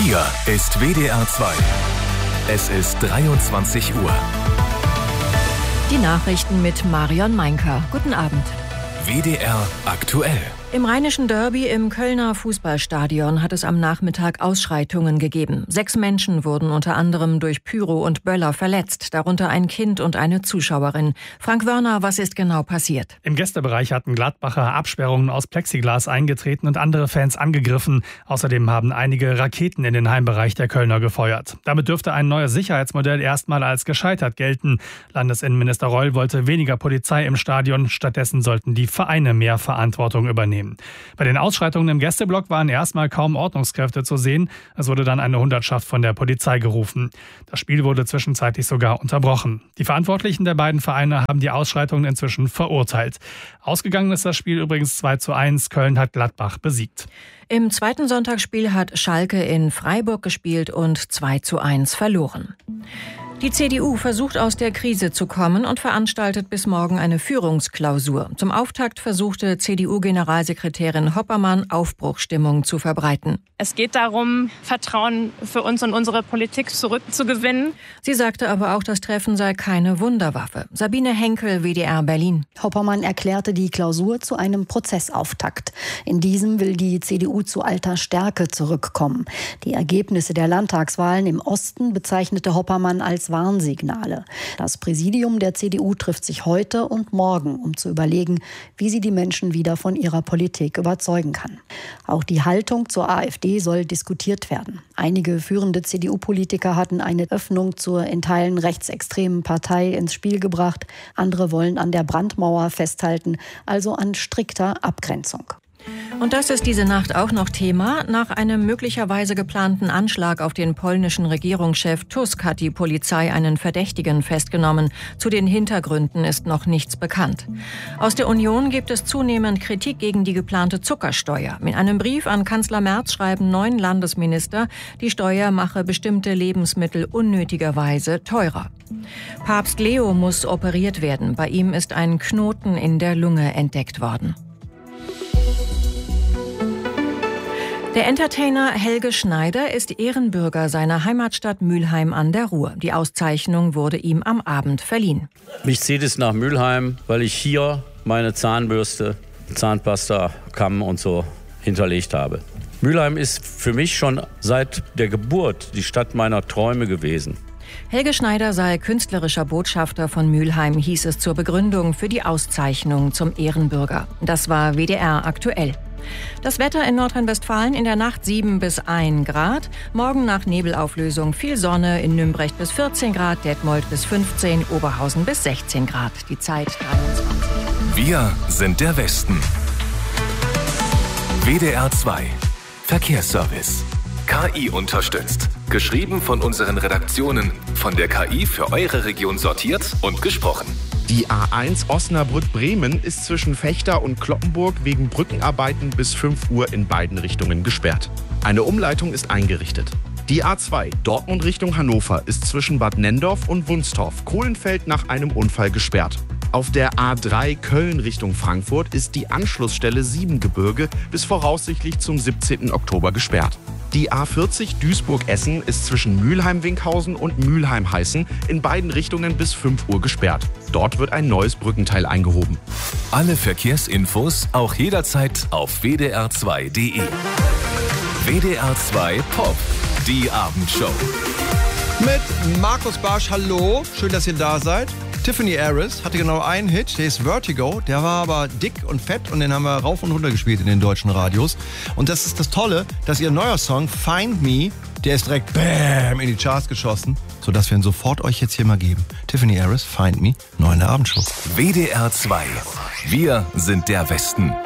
Hier ist WDR 2. Es ist 23 Uhr. Die Nachrichten mit Marion Meinker. Guten Abend. WDR aktuell. Im Rheinischen Derby im Kölner Fußballstadion hat es am Nachmittag Ausschreitungen gegeben. 6 Menschen wurden unter anderem durch Pyro und Böller verletzt, darunter ein Kind und eine Zuschauerin. Frank Wörner, was ist genau passiert? Im Gästebereich hatten Gladbacher Absperrungen aus Plexiglas eingetreten und andere Fans angegriffen. Außerdem haben einige Raketen in den Heimbereich der Kölner gefeuert. Damit dürfte ein neues Sicherheitsmodell erstmal als gescheitert gelten. Landesinnenminister Reul wollte weniger Polizei im Stadion. Stattdessen sollten die Vereine mehr Verantwortung übernehmen. Bei den Ausschreitungen im Gästeblock waren erstmal kaum Ordnungskräfte zu sehen. Es wurde dann eine Hundertschaft von der Polizei gerufen. Das Spiel wurde zwischenzeitlich sogar unterbrochen. Die Verantwortlichen der beiden Vereine haben die Ausschreitungen inzwischen verurteilt. Ausgegangen ist das Spiel übrigens 2:1. Köln hat Gladbach besiegt. Im zweiten Sonntagsspiel hat Schalke in Freiburg gespielt und 2:1 verloren. Die CDU versucht aus der Krise zu kommen und veranstaltet bis morgen eine Führungsklausur. Zum Auftakt versuchte CDU-Generalsekretärin Hoppermann, Aufbruchsstimmung zu verbreiten. Es geht darum, Vertrauen für uns und unsere Politik zurückzugewinnen. Sie sagte aber auch, das Treffen sei keine Wunderwaffe. Sabine Henkel, WDR Berlin. Hoppermann erklärte die Klausur zu einem Prozessauftakt. In diesem will die CDU zu alter Stärke zurückkommen. Die Ergebnisse der Landtagswahlen im Osten bezeichnete Hoppermann als Warnsignale. Das Präsidium der CDU trifft sich heute und morgen, um zu überlegen, wie sie die Menschen wieder von ihrer Politik überzeugen kann. Auch die Haltung zur AfD soll diskutiert werden. Einige führende CDU-Politiker hatten eine Öffnung zur in Teilen rechtsextremen Partei ins Spiel gebracht. Andere wollen an der Brandmauer festhalten, also an strikter Abgrenzung. Und das ist diese Nacht auch noch Thema. Nach einem möglicherweise geplanten Anschlag auf den polnischen Regierungschef Tusk hat die Polizei einen Verdächtigen festgenommen. Zu den Hintergründen ist noch nichts bekannt. Aus der Union gibt es zunehmend Kritik gegen die geplante Zuckersteuer. In einem Brief an Kanzler Merz schreiben 9 Landesminister, die Steuer mache bestimmte Lebensmittel unnötigerweise teurer. Papst Leo muss operiert werden. Bei ihm ist ein Knoten in der Lunge entdeckt worden. Der Entertainer Helge Schneider ist Ehrenbürger seiner Heimatstadt Mülheim an der Ruhr. Die Auszeichnung wurde ihm am Abend verliehen. Mich zieht es nach Mülheim, weil ich hier meine Zahnbürste, Zahnpasta, Kamm und so hinterlegt habe. Mülheim ist für mich schon seit der Geburt die Stadt meiner Träume gewesen. Helge Schneider sei künstlerischer Botschafter von Mülheim, hieß es zur Begründung für die Auszeichnung zum Ehrenbürger. Das war WDR aktuell. Das Wetter in Nordrhein-Westfalen in der Nacht 7 bis 1 Grad. Morgen nach Nebelauflösung viel Sonne, in Nürnberg bis 14 Grad, Detmold bis 15, Oberhausen bis 16 Grad. Die Zeit 23. Wir sind der Westen. WDR 2. Verkehrsservice. KI unterstützt. Geschrieben von unseren Redaktionen. Von der KI für eure Region sortiert und gesprochen. Die A1 Osnabrück-Bremen ist zwischen Vechta und Cloppenburg wegen Brückenarbeiten bis 5 Uhr in beiden Richtungen gesperrt. Eine Umleitung ist eingerichtet. Die A2 Dortmund Richtung Hannover ist zwischen Bad Nenndorf und Wunstorf-Kohlenfeld nach einem Unfall gesperrt. Auf der A3 Köln Richtung Frankfurt ist die Anschlussstelle Siebengebirge bis voraussichtlich zum 17. Oktober gesperrt. Die A40 Duisburg-Essen ist zwischen Mülheim-Winkhausen und Mülheim-Heißen in beiden Richtungen bis 5 Uhr gesperrt. Dort wird ein neues Brückenteil eingehoben. Alle Verkehrsinfos auch jederzeit auf wdr2.de. WDR 2 Pop, die Abendshow. Mit Markus Barsch, hallo, schön, dass ihr da seid. Tiffany Harris hatte genau einen Hit, der ist Vertigo, der war aber dick und fett und den haben wir rauf und runter gespielt in den deutschen Radios. Und das ist das Tolle, dass ihr neuer Song Find Me, der ist direkt BAM in die Charts geschossen, sodass wir ihn sofort euch jetzt hier mal geben. Tiffany Harris, Find Me, neu in der Abendshow. WDR 2. Wir sind der Westen.